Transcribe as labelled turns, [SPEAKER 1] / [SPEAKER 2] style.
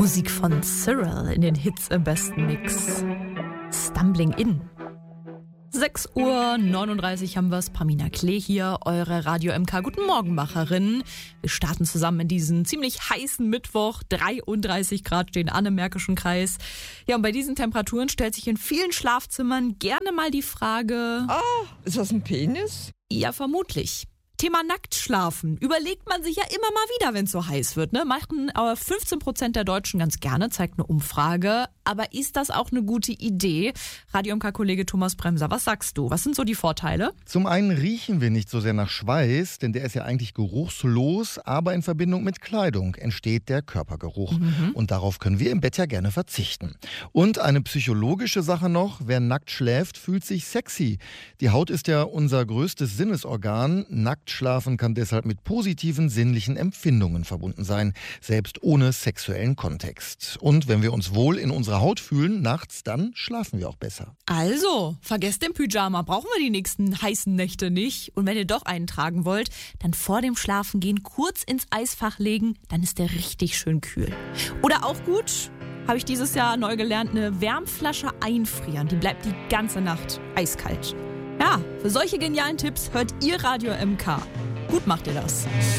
[SPEAKER 1] Musik von Cyril in den Hits im besten Mix. Stumbling In. 6:39 Uhr haben wir es. Pamina Klee hier, eure Radio MK Guten Morgen Macherin. Wir starten zusammen in diesen ziemlich heißen Mittwoch. 33 Grad stehen an im Märkischen Kreis. Ja, und bei diesen Temperaturen stellt sich in vielen Schlafzimmern gerne mal die Frage...
[SPEAKER 2] Ist das ein Penis?
[SPEAKER 1] Ja, vermutlich. Thema Nacktschlafen. Überlegt man sich ja immer mal wieder, wenn es so heiß wird. Ne? Machen aber 15% der Deutschen ganz gerne, zeigt eine Umfrage. Aber ist das auch eine gute Idee? Radio MK-Kollege Thomas Bremser, was sagst du? Was sind so die Vorteile?
[SPEAKER 3] Zum einen riechen wir nicht so sehr nach Schweiß, denn der ist ja eigentlich geruchslos, aber in Verbindung mit Kleidung entsteht der Körpergeruch. Und darauf können wir im Bett ja gerne verzichten. Und eine psychologische Sache noch, wer nackt schläft, fühlt sich sexy. Die Haut ist ja unser größtes Sinnesorgan. Nackt schlafen kann deshalb mit positiven sinnlichen Empfindungen verbunden sein, selbst ohne sexuellen Kontext. Und wenn wir uns wohl in unserer Haut fühlen, nachts, dann schlafen wir auch besser.
[SPEAKER 1] Also, vergesst den Pyjama, brauchen wir die nächsten heißen Nächte nicht. Und wenn ihr doch einen tragen wollt, dann vor dem Schlafengehen kurz ins Eisfach legen, dann ist der richtig schön kühl. Oder auch gut, habe ich dieses Jahr neu gelernt, eine Wärmflasche einfrieren. Die bleibt die ganze Nacht eiskalt. Ja, für solche genialen Tipps hört ihr Radio MK. Gut macht ihr das.